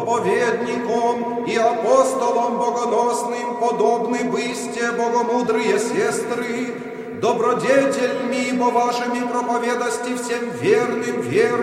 проповедником и апостолом богоносным подобны бысте богомудрые сестры, добродетельми, бо вашими проповедости всем верным веру